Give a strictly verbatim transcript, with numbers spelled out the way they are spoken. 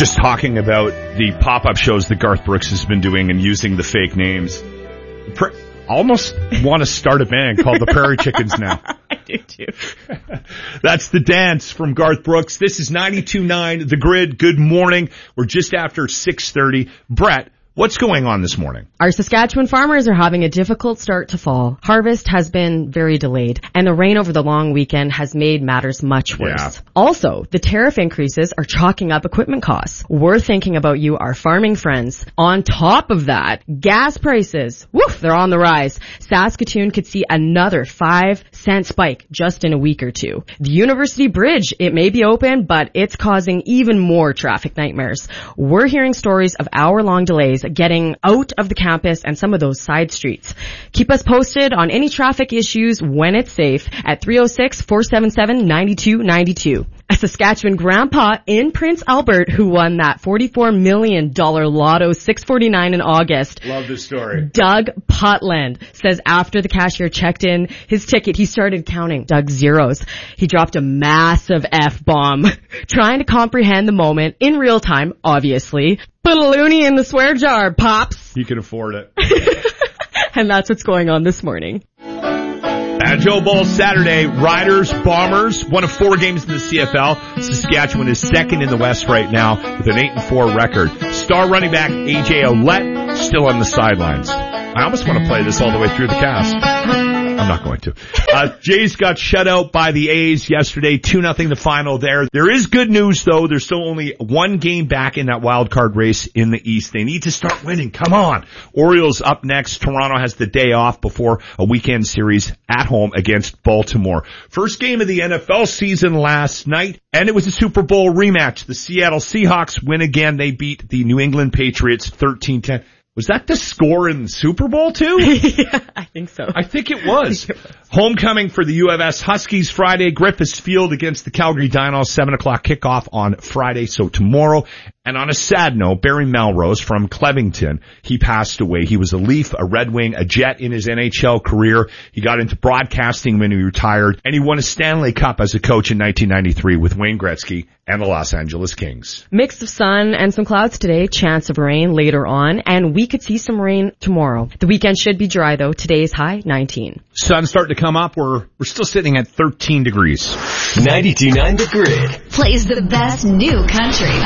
just talking about the pop-up shows that Garth Brooks has been doing and using the fake names. Pra- almost want to start a band called the Prairie Chickens now. I do too. That's The Dance from Garth Brooks. This is ninety-two point nine The Grid. Good morning. We're just after six thirty. Brett, what's going on this morning? Our Saskatchewan farmers are having a difficult start to fall. Harvest has been very delayed, and the rain over the long weekend has made matters much worse. Yeah. Also, the tariff increases are chalking up equipment costs. We're thinking about you, our farming friends. On top of that, gas prices, woof, they're on the rise. Saskatoon could see another five cent spike just in a week or two. The University Bridge, it may be open, but it's causing even more traffic nightmares. We're hearing stories of hour-long delays getting out of the campus and some of those side streets. Keep us posted on any traffic issues when it's safe at three oh six, four seven seven, nine two nine two. A Saskatchewan grandpa in Prince Albert who won that forty-four million dollars Lotto six forty-nine in August. Love this story. Doug Putland says after the cashier checked in his ticket, he started counting Doug's zeros. He dropped a massive F-bomb, trying to comprehend the moment in real time, obviously. Put a loony in the swear jar, Pops. You can afford it. And that's what's going on this morning. Joe Bowl Saturday, Riders, Bombers, one of four games in the C F L. Saskatchewan is second in the West right now with an eight and four record. Star running back A J Ouellette still on the sidelines. I almost want to play this all the way through the cast. I'm not going to. Uh, Jays got shut out by the A's yesterday, two nothing the final there. There is good news though. There's still only one game back in that wild card race in the East. They need to start winning. Come on. Orioles up next. Toronto has the day off before a weekend series at home against Baltimore. First game of the N F L season last night, and it was a Super Bowl rematch. The Seattle Seahawks win again. They beat the New England Patriots thirteen ten. Was that the score in the Super Bowl too? Yeah, I think so. I think it was. Homecoming for the U of S Huskies Friday. Griffiths Field against the Calgary Dinos. Seven o'clock kickoff on Friday, so tomorrow. And on a sad note, Barry Melrose from Clevington, he passed away. He was a Leaf, a Red Wing, a Jet in his N H L career. He got into broadcasting when he retired, and he won a Stanley Cup as a coach in nineteen ninety-three with Wayne Gretzky and the Los Angeles Kings. Mix of sun and some clouds today, chance of rain later on, and we could see some rain tomorrow. The weekend should be dry though. Today's high, nineteen. Sun's starting to come up. We're, we're still sitting at thirteen degrees. ninety-two point nine The Grid plays the best new country.